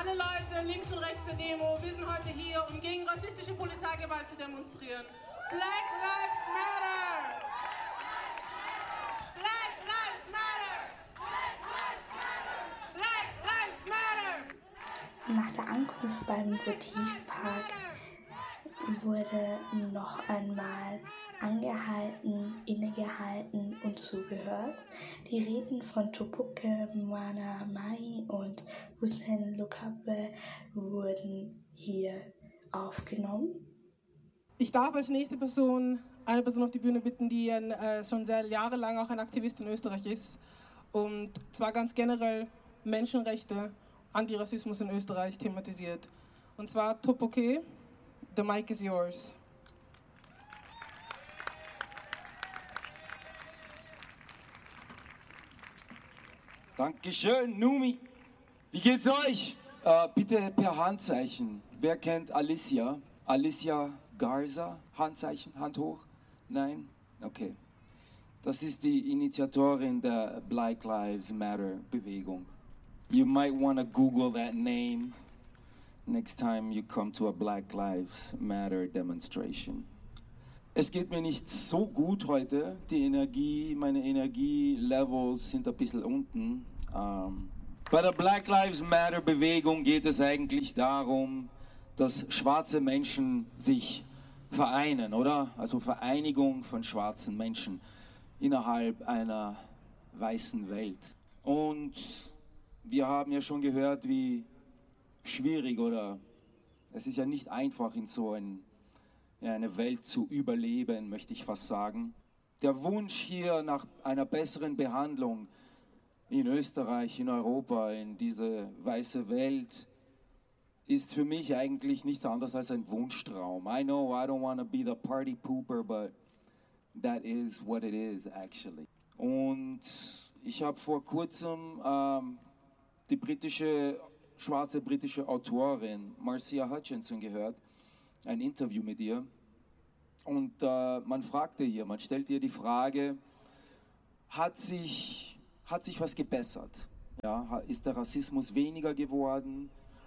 alle Leute links und rechts der Demo, wir sind heute hier, um gegen rassistische Polizeigewalt zu demonstrieren. Black Lives Matter! Black Lives Matter! Black Lives Matter! Nach der Ankunft beim Votivpark wurde noch einmal angehalten, innegehalten und zugehört. Die Reden von Tupuke Mwana Mai und Hussein Lukabe wurden hier aufgenommen. Ich darf als nächste Person eine Person auf die Bühne bitten, die schon sehr jahrelang auch ein Aktivist in Österreich ist und zwar ganz generell Menschenrechte, Antirassismus in Österreich thematisiert. Und zwar Tupuke, the mic is yours. Dankeschön, Numi. Wie geht's euch? Bitte per Handzeichen. Wer kennt Alicia? Alicia Garza? Handzeichen, Hand hoch? Nein? Okay. Das ist die Initiatorin der Black Lives Matter Bewegung. You might want to Google that name next time you come to a Black Lives Matter demonstration. Es geht mir nicht so gut heute. Meine Energielevels sind ein bisschen unten. Bei der Black Lives Matter Bewegung geht es eigentlich darum, dass schwarze Menschen sich vereinen, oder? Also Vereinigung von schwarzen Menschen innerhalb einer weißen Welt. Und wir haben ja schon gehört, wie schwierig, oder es ist ja nicht einfach in so eine Welt zu überleben, möchte ich fast sagen. Der Wunsch hier nach einer besseren Behandlung in Österreich, in Europa, in diese weiße Welt, ist für mich eigentlich nichts anderes als ein Wunschtraum. I know I don't want to be the party pooper, but that is what it is actually. Und ich habe vor kurzem die schwarze britische Autorin Marcia Hutchinson gehört, ein Interview mit ihr. Und man stellt ihr die Frage, hat sich was gebessert? Ja, ist der Rassismus weniger geworden?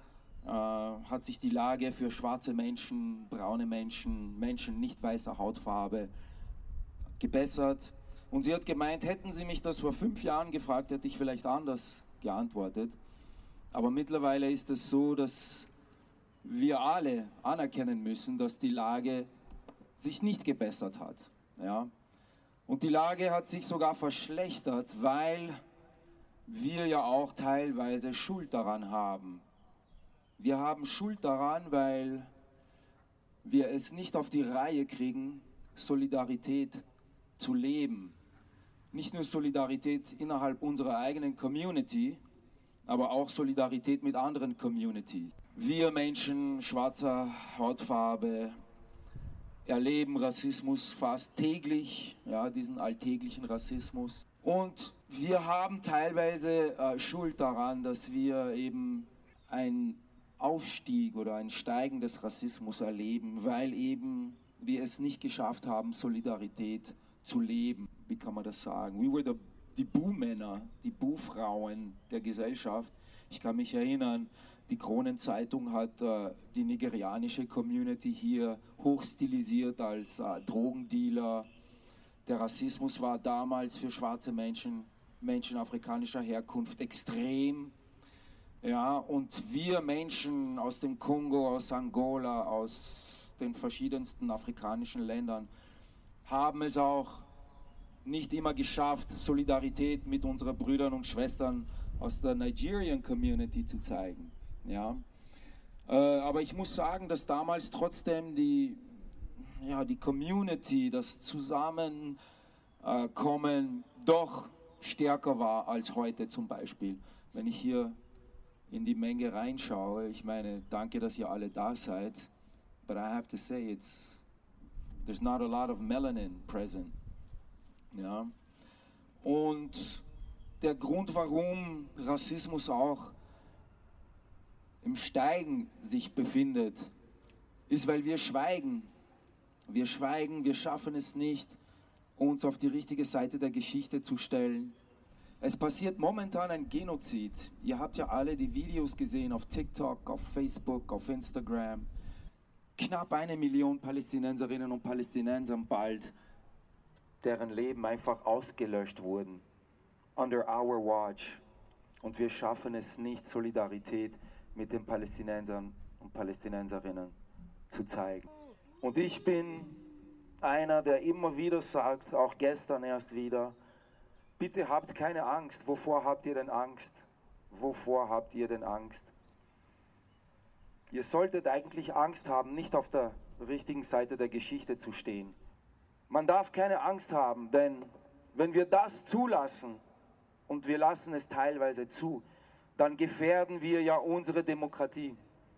Hat sich die Lage für schwarze Menschen, braune Menschen, Menschen nicht weißer Hautfarbe gebessert? Und sie hat gemeint, hätten Sie mich das vor 5 Jahren gefragt, hätte ich vielleicht anders geantwortet. Aber mittlerweile ist es so, dass wir alle anerkennen müssen, dass die Lage sich nicht gebessert hat. Ja? Und die Lage hat sich sogar verschlechtert, weil wir ja auch teilweise Schuld daran haben. Wir haben Schuld daran, weil wir es nicht auf die Reihe kriegen, Solidarität zu leben. Nicht nur Solidarität innerhalb unserer eigenen Community, aber auch Solidarität mit anderen Communities. Wir Menschen schwarzer Hautfarbe erleben Rassismus fast täglich, ja, diesen alltäglichen Rassismus. Und wir haben teilweise Schuld daran, dass wir eben einen Aufstieg oder ein Steigen des Rassismus erleben, weil eben wir es nicht geschafft haben, Solidarität zu leben. Wie kann man das sagen? We were die Buhmänner, die Buhfrauen der Gesellschaft. Ich kann mich erinnern, die Kronenzeitung hat die nigerianische Community hier hochstilisiert als Drogendealer. Der Rassismus war damals für schwarze Menschen afrikanischer Herkunft extrem. Ja, und wir Menschen aus dem Kongo, aus Angola, aus den verschiedensten afrikanischen Ländern haben es auch nicht immer geschafft, Solidarität mit unseren Brüdern und Schwestern aus der Nigerian Community zu zeigen. Ja. Aber ich muss sagen, dass damals trotzdem die Community, das Zusammenkommen doch stärker war als heute zum Beispiel. Wenn ich hier in die Menge reinschaue, ich meine, danke, dass ihr alle da seid, but I have to say, there's not a lot of melanin present. Ja. Und der Grund, warum Rassismus auch im Steigen sich befindet, ist, weil wir schweigen. Wir schweigen, wir schaffen es nicht, uns auf die richtige Seite der Geschichte zu stellen. Es passiert momentan ein Genozid. Ihr habt ja alle die Videos gesehen auf TikTok, auf Facebook, auf Instagram. Knapp 1 Million Palästinenserinnen und Palästinenser bald, deren Leben einfach ausgelöscht wurden. Under our watch. Und wir schaffen es nicht, Solidarität mit den Palästinensern und Palästinenserinnen zu zeigen. Und ich bin einer, der immer wieder sagt, auch gestern erst wieder, bitte habt keine Angst. Wovor habt ihr denn Angst? Wovor habt ihr denn Angst? Ihr solltet eigentlich Angst haben, nicht auf der richtigen Seite der Geschichte zu stehen. Man darf keine Angst haben, denn wenn wir das zulassen, und wir lassen es teilweise zu, dann gefährden wir ja unsere Demokratie.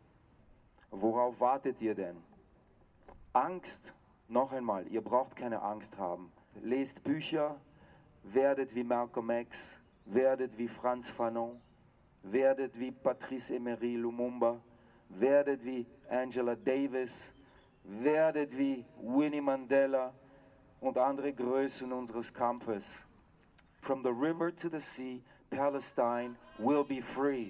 Worauf wartet ihr denn? Angst, noch einmal, ihr braucht keine Angst haben. Lest Bücher, werdet wie Malcolm X, werdet wie Frantz Fanon, werdet wie Patrice Emery Lumumba, werdet wie Angela Davis, werdet wie Winnie Mandela und andere Größen unseres Kampfes. From the river to the sea, Palestine will be free.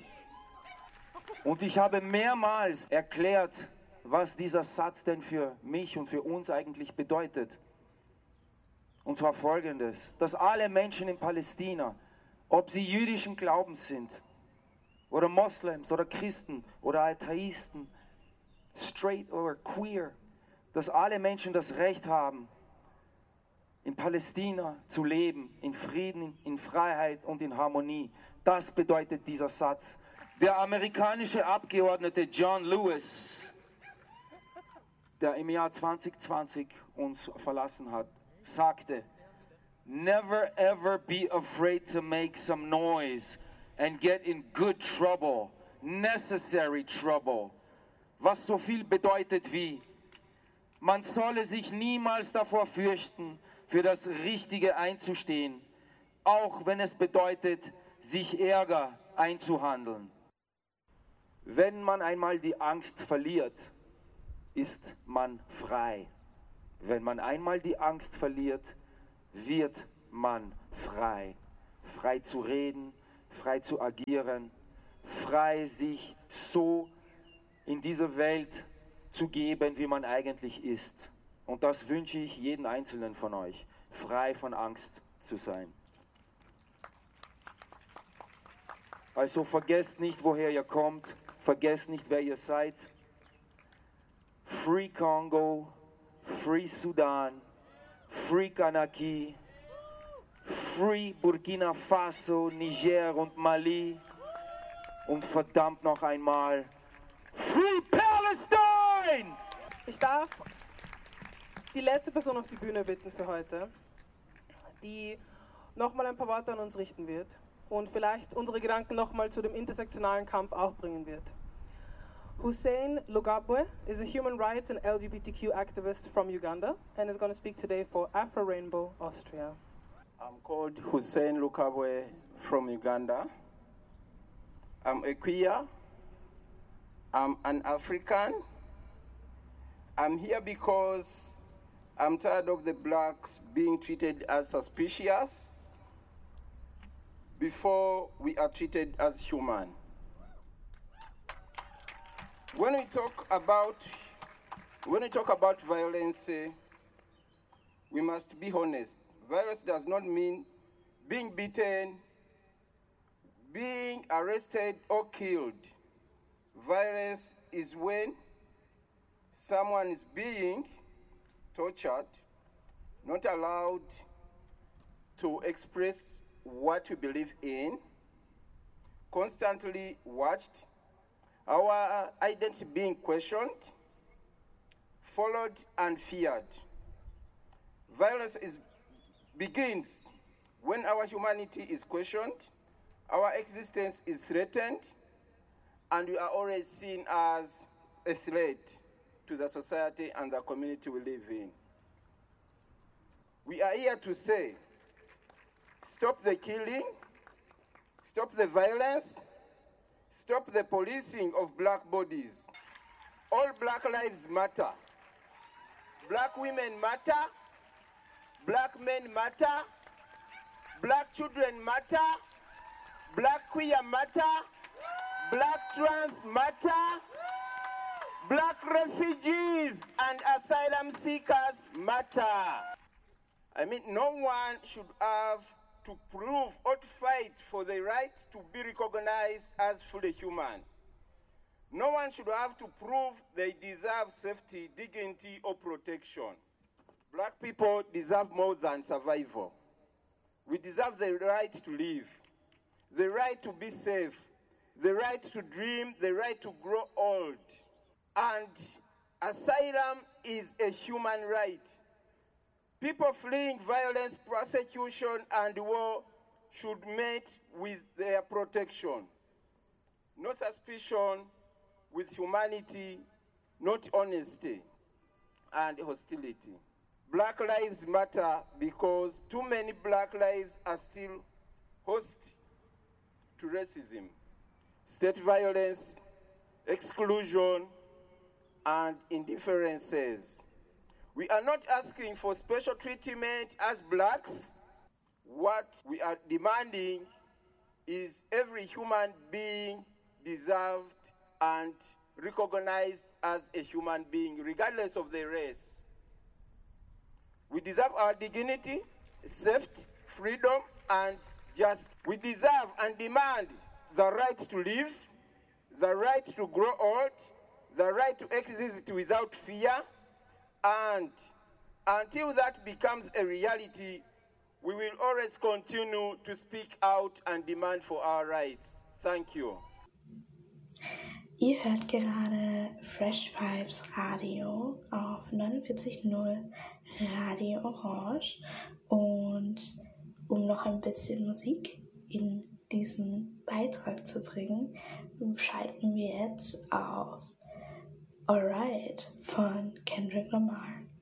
Und ich habe mehrmals erklärt, was dieser Satz denn für mich und für uns eigentlich bedeutet. Und zwar Folgendes, dass alle Menschen in Palästina, ob sie jüdischen Glaubens sind, oder Moslems, oder Christen, oder Atheisten, straight oder queer, dass alle Menschen das Recht haben, in Palästina zu leben, in Frieden, in Freiheit und in Harmonie. Das bedeutet dieser Satz. Der amerikanische Abgeordnete John Lewis, der im Jahr 2020 uns verlassen hat, sagte, "Never ever be afraid to make some noise and get in good trouble, necessary trouble." Was so viel bedeutet wie, man solle sich niemals davor fürchten, für das Richtige einzustehen, auch wenn es bedeutet, sich Ärger einzuhandeln. Wenn man einmal die Angst verliert, ist man frei. Wenn man einmal die Angst verliert, wird man frei. Frei zu reden, frei zu agieren, frei sich so in diese Welt zu geben, wie man eigentlich ist. Und das wünsche ich jeden Einzelnen von euch, frei von Angst zu sein. Also vergesst nicht, woher ihr kommt, vergesst nicht, wer ihr seid. Free Congo, Free Sudan, Free Kanaki, Free Burkina Faso, Niger und Mali. Und verdammt noch einmal, Free Palestine! Ich darf die letzte Person auf die Bühne bitten für heute, die nochmal ein paar Worte an uns richten wird und vielleicht unsere Gedanken nochmal zu dem intersektionalen Kampf auch bringen wird. Hussein Lugabwe is a human rights and LGBTQ activist from Uganda and is going to speak today for Afro Rainbow Austria. I'm called Hussein Lugabwe from Uganda. I'm a queer. I'm an African. I'm here because I'm tired of the blacks being treated as suspicious before we are treated as human. When we talk about violence, we must be honest. Violence does not mean being beaten, being arrested or killed. Violence is when someone is being tortured, not allowed to express what we believe in, constantly watched, our identity being questioned, followed and feared. Violence begins when our humanity is questioned, our existence is threatened, and we are always seen as a threat to the society and the community we live in. We are here to say, stop the killing, stop the violence, stop the policing of black bodies. All black lives matter. Black women matter, black men matter, Black children matter. Black queer matter. Black trans matter. Black refugees and asylum seekers matter. I mean, no one should have to prove or to fight for the right to be recognized as fully human. No one should have to prove they deserve safety, dignity, or protection. Black people deserve more than survival. We deserve the right to live, the right to be safe, the right to dream, the right to grow old. And asylum is a human right. People fleeing violence, persecution, and war should meet with their protection. Not suspicion, with humanity, not honesty and hostility. Black lives matter because too many black lives are still host to racism, state violence, exclusion, and indifferences. We are not asking for special treatment as blacks. What we are demanding is every human being deserved and recognized as a human being, regardless of their race. We deserve our dignity, safety, freedom, and justice. We deserve and demand the right to live, the right to grow old, the right to exist without fear, and until that becomes a reality, we will always continue to speak out and demand for our rights. Thank you. Ihr hört gerade Fresh Vibes Radio auf 49.0 Radio Orange, und um noch ein bisschen Musik in diesen Beitrag zu bringen, schalten wir jetzt auf Alright von Kendrick Lamar.